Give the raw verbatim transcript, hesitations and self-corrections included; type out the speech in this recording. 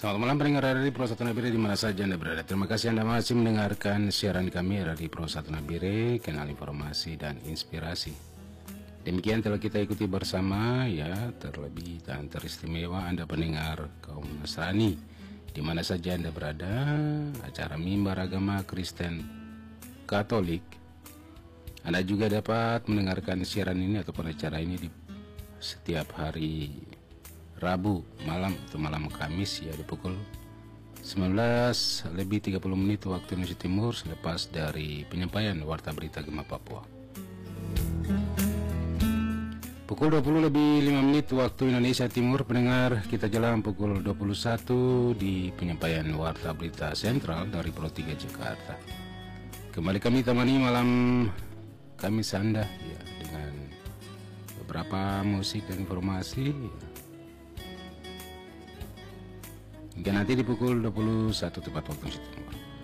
Selamat malam pendengar R R I Pro satu Nabire di mana saja Anda berada. Terima kasih Anda masih mendengarkan siaran kami R R I Pro satu Nabire, kanal informasi dan inspirasi. Demikian telah kita ikuti bersama ya, terlebih dan teristimewa Anda pendengar kaum Nasrani di mana saja Anda berada, acara mimbar agama Kristen Katolik. Anda juga dapat mendengarkan siaran ini ataupun acara ini di setiap hari Rabu malam atau malam Kamis ya, di pukul sembilan belas lebih tiga puluh menit waktu Indonesia Timur selepas dari penyampaian Warta Berita Gema Papua. Pukul dua puluh lebih lima menit waktu Indonesia Timur, pendengar, kita jalan pukul dua puluh satu di penyampaian Warta Berita Sentral dari Pro tiga Jakarta. Kembali kami temani malam Kamis Anda ya, dengan beberapa musik dan informasi ya. Hingga nanti di pukul dua puluh satu tepat waktu Indonesia Timur.